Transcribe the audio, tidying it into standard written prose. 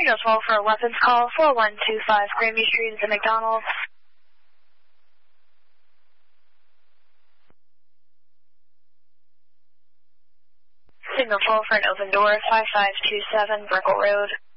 Signal 12 for a weapons call, 4125 Granby Street is the McDonald's. Signal 12 for an open door, 5527 Brickell Road.